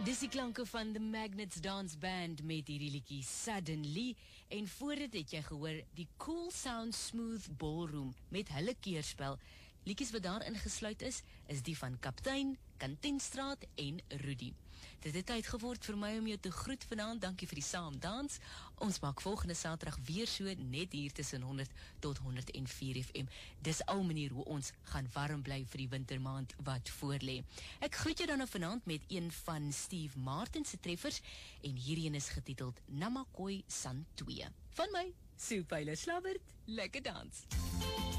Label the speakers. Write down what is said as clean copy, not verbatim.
Speaker 1: Dis die klanke van The Magnets Dance Band met hierdie liedjie Suddenly, en voor dit het jy gehoor die Cool Sound Smooth Ballroom met hulle keerspel. Liedjies wat daarin gesluit is die van Kaptein, Kantenstraat en Rudy. Dit het tyd geword vir my om jou te groet vanaand. Dankie vir die saamdans. Ons maak volgende Saterdag weer so net hier tussen 100 tot 104 FM. Dis al manier hoe ons gaan warm bly vir die wintermaand wat voorlê. Ek groet jou dan nou vanaand met een van Steve Martin se treffers en hierdie is getiteld Namakoi San 2. Van my, Sue Pyler Slabbert, lekker dans.